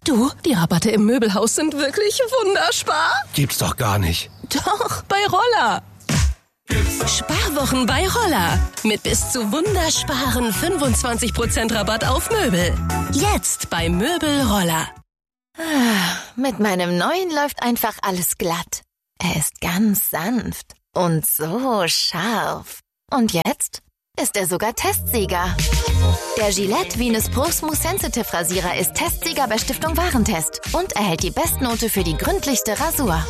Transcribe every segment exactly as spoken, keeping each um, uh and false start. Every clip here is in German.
Du, die Rabatte im Möbelhaus sind wirklich wunderspar. Gibt's doch gar nicht. Doch, bei Roller. Sparwochen bei Roller. Mit bis zu wundersparen fünfundzwanzig Prozent Rabatt auf Möbel. Jetzt bei Möbel Roller. Ah, mit meinem neuen läuft einfach alles glatt. Er ist ganz sanft und so scharf. Und jetzt ist er sogar Testsieger. Der Gillette Venus Pro Smooth Sensitive Rasierer ist Testsieger bei Stiftung Warentest und erhält die Bestnote für die gründlichste Rasur.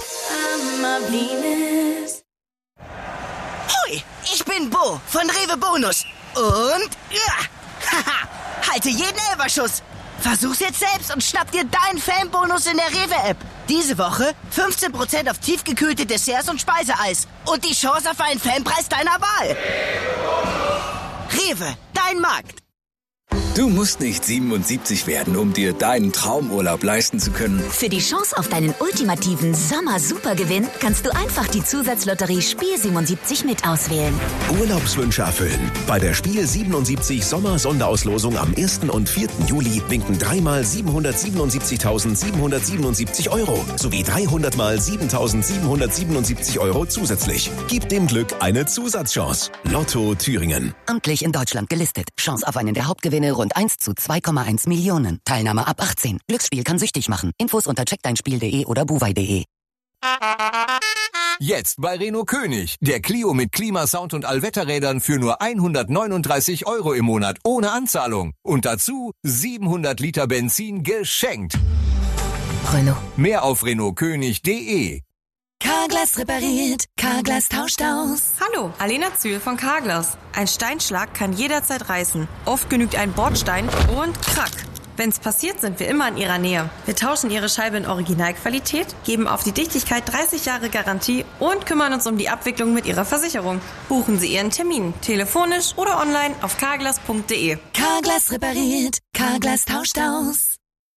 Hui, ich bin Bo von Rewe Bonus. Und ja, haha, halte jeden Elferschuss. Versuch's jetzt selbst und schnapp dir deinen Fanbonus in der Rewe-App. Diese Woche fünfzehn Prozent auf tiefgekühlte Desserts und Speiseeis. Und die Chance auf einen Fanpreis deiner Wahl. Rewe, dein Markt. Du musst nicht siebenundsiebzig werden, um dir deinen Traumurlaub leisten zu können. Für die Chance auf deinen ultimativen Sommer-Supergewinn kannst du einfach die Zusatzlotterie Spiel siebenundsiebzig mit auswählen. Urlaubswünsche erfüllen. Bei der Spiel siebenundsiebzig Sommer-Sonderauslosung am ersten und vierten Juli winken dreimal siebenhundertsiebenundsiebzigtausendsiebenhundertsiebenundsiebzig Euro sowie dreihundert mal siebentausendsiebenhundertsiebenundsiebzig Euro zusätzlich. Gib dem Glück eine Zusatzchance. Lotto Thüringen. Amtlich in Deutschland gelistet. Chance auf einen der Hauptgewinne rund eins zu zwei Komma eins Millionen. Teilnahme ab achtzehn. Glücksspiel kann süchtig machen. Infos unter check dein spiel punkt de oder buwei punkt de. Jetzt bei Renault König. Der Clio mit Klimasound und Allwetterrädern für nur hundertneununddreißig Euro im Monat ohne Anzahlung. Und dazu siebenhundert Liter Benzin geschenkt. Renault. Mehr auf renault könig punkt de. Carglass repariert, Carglass tauscht aus. Hallo, Alena Zühl von Carglass. Ein Steinschlag kann jederzeit reißen. Oft genügt ein Bordstein und krack. Wenn's passiert, sind wir immer in Ihrer Nähe. Wir tauschen Ihre Scheibe in Originalqualität, geben auf die Dichtigkeit dreißig Jahre Garantie und kümmern uns um die Abwicklung mit Ihrer Versicherung. Buchen Sie Ihren Termin, telefonisch oder online auf carglass punkt de. Carglass repariert, Carglass tauscht aus.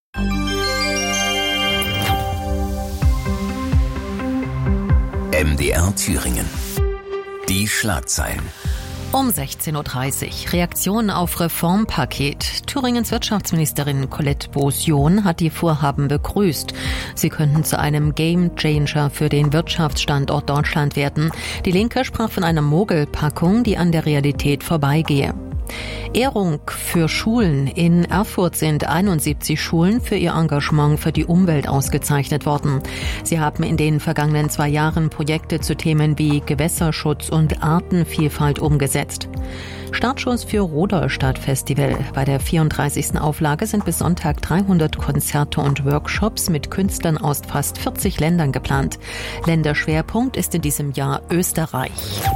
M D R Thüringen. Die Schlagzeilen. Um sechzehn Uhr dreißig. Reaktion auf Reformpaket. Thüringens Wirtschaftsministerin Colette Beausion hat die Vorhaben begrüßt. Sie könnten zu einem Gamechanger für den Wirtschaftsstandort Deutschland werden. Die Linke sprach von einer Mogelpackung, die an der Realität vorbeigehe. Ehrung für Schulen. In Erfurt sind einundsiebzig Schulen für ihr Engagement für die Umwelt ausgezeichnet worden. Sie haben in den vergangenen zwei Jahren Projekte zu Themen wie Gewässerschutz und Artenvielfalt umgesetzt. Startschuss für Roder Stadtfestival. Bei der vierunddreißigsten Auflage sind bis Sonntag dreihundert Konzerte und Workshops mit Künstlern aus fast vierzig Ländern geplant. Länderschwerpunkt ist in diesem Jahr Österreich.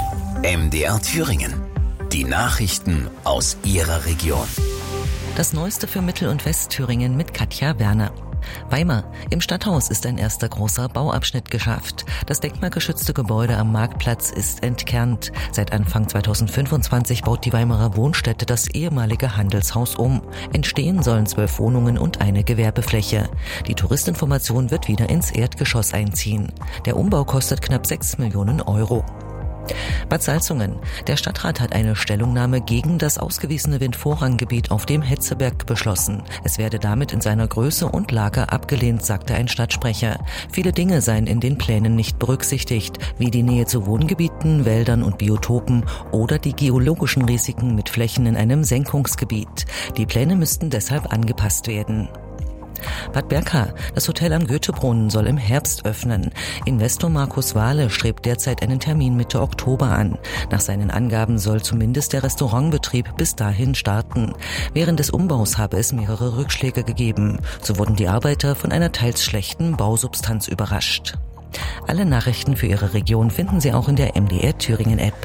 M D R Thüringen. Die Nachrichten aus Ihrer Region. Das Neueste für Mittel- und Westthüringen mit Katja Werner. Weimar. Im Stadthaus ist ein erster großer Bauabschnitt geschafft. Das denkmalgeschützte Gebäude am Marktplatz ist entkernt. Seit Anfang zweitausendfünfundzwanzig baut die Weimarer Wohnstätte das ehemalige Handelshaus um. Entstehen sollen zwölf Wohnungen und eine Gewerbefläche. Die Touristinformation wird wieder ins Erdgeschoss einziehen. Der Umbau kostet knapp sechs Millionen Euro. Bad Salzungen. Der Stadtrat hat eine Stellungnahme gegen das ausgewiesene Windvorranggebiet auf dem Hetzeberg beschlossen. Es werde damit in seiner Größe und Lage abgelehnt, sagte ein Stadtsprecher. Viele Dinge seien in den Plänen nicht berücksichtigt, wie die Nähe zu Wohngebieten, Wäldern und Biotopen oder die geologischen Risiken mit Flächen in einem Senkungsgebiet. Die Pläne müssten deshalb angepasst werden. Bad Berka. Das Hotel am Goethebrunnen soll im Herbst öffnen. Investor Markus Wahle strebt derzeit einen Termin Mitte Oktober an. Nach seinen Angaben soll zumindest der Restaurantbetrieb bis dahin starten. Während des Umbaus habe es mehrere Rückschläge gegeben. So wurden die Arbeiter von einer teils schlechten Bausubstanz überrascht. Alle Nachrichten für Ihre Region finden Sie auch in der M D R Thüringen App.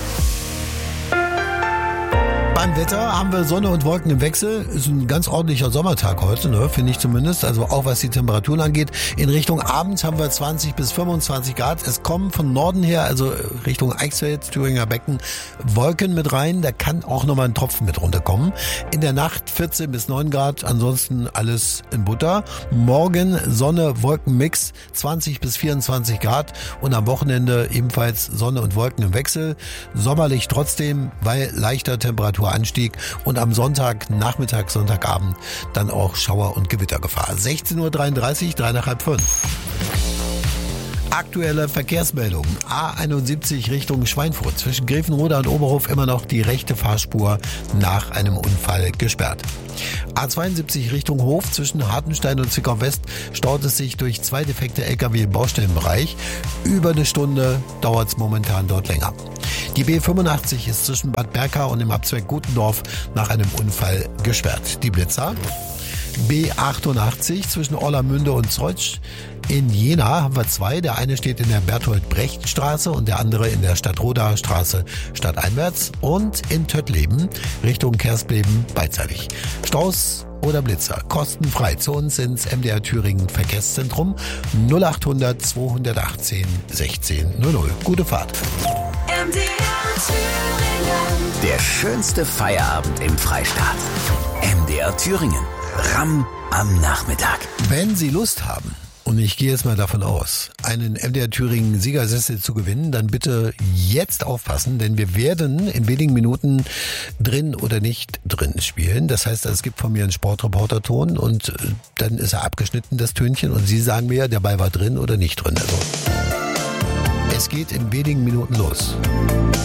Beim Wetter haben wir Sonne und Wolken im Wechsel. Ist ein ganz ordentlicher Sommertag heute, ne? Finde ich zumindest. Also auch was die Temperaturen angeht. In Richtung Abend haben wir zwanzig bis fünfundzwanzig Grad. Es kommen von Norden her, also Richtung Eichsfeld, Thüringer Becken, Wolken mit rein. Da kann auch nochmal ein Tropfen mit runterkommen. In der Nacht vierzehn bis neun Grad. Ansonsten alles in Butter. Morgen Sonne, Wolkenmix, zwanzig bis vierundzwanzig Grad. Und am Wochenende ebenfalls Sonne und Wolken im Wechsel. Sommerlich trotzdem, weil leichter Temperatur Temperaturanstieg und am Sonntag, Nachmittag, Sonntagabend dann auch Schauer- und Gewittergefahr. sechzehn Uhr dreiunddreißig, drei nach halb fünf. Aktuelle Verkehrsmeldung. A einundsiebzig Richtung Schweinfurt. Zwischen Grevenroda und Oberhof immer noch die rechte Fahrspur nach einem Unfall gesperrt. A zweiundsiebzig Richtung Hof. Zwischen Hartenstein und Zwickau West staut es sich durch zwei defekte L K W im Baustellenbereich. Über eine Stunde dauert es momentan dort länger. Die B fünfundachtzig ist zwischen Bad Berka und dem Abzweig Gutendorf nach einem Unfall gesperrt. Die Blitzer. B achtundachtzig zwischen Orlamünde und Zeutsch. In Jena haben wir zwei. Der eine steht in der Bertolt-Brecht-Straße und der andere in der Stadtroder Straße stadteinwärts. Und in Töttleben Richtung Kerspleben beidseitig. Staus oder Blitzer kostenfrei zu uns ins M D R Thüringen Verkehrszentrum null achthundert zweihundertachtzehn sechzehn null null. Gute Fahrt. M D R Thüringen. Der schönste Feierabend im Freistaat. M D R Thüringen. Ramm am Nachmittag. Wenn Sie Lust haben, und ich gehe jetzt mal davon aus, einen M D R Thüringen Siegersessel zu gewinnen, dann bitte jetzt aufpassen, denn wir werden in wenigen Minuten drin oder nicht drin spielen. Das heißt, es gibt von mir einen Sportreporter-Ton und dann ist er abgeschnitten, das Tönchen, und Sie sagen mir, der Ball war drin oder nicht drin. Also, es geht in wenigen Minuten los.